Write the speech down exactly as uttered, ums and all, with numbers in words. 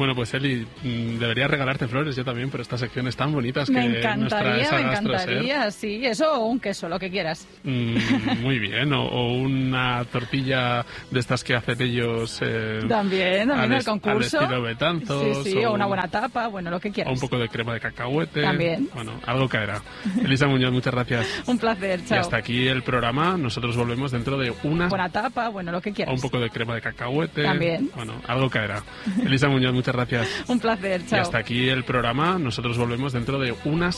Bueno, pues Eli, debería regalarte flores yo también por estas secciones tan bonitas que me encantaría, nos trae me Gastroser. encantaría, sí, eso o un queso, lo que quieras. Mm, muy bien, o, o una tortilla de estas que hacen ellos eh, también, también al, el concurso. al estilo Betanzos. Sí, sí, o, o una un, buena tapa, bueno, lo que quieras. O un poco de crema de cacahuete. También. Bueno, algo caerá. Elisa Muñoz, muchas gracias. Un placer, chao. Y hasta aquí el programa. Nosotros volvemos dentro de una... Buena tapa, bueno, lo que quieras. O un poco de crema de cacahuete. También. Bueno, algo caerá. Elisa Muñoz, muchas gracias. Un placer, chao. Y hasta aquí el programa. Nosotros volvemos dentro de unas